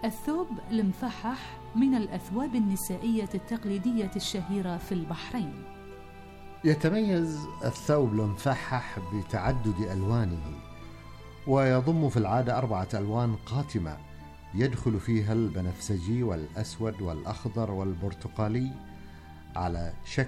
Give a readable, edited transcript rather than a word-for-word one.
الثوب المفحح من الأثواب النسائية التقليدية الشهيرة في البحرين. يتميز الثوب المفحح بتعدد ألوانه، ويضم في العادة 4 ألوان قاتمة يدخل فيها البنفسجي والأسود والأخضر والبرتقالي على شكل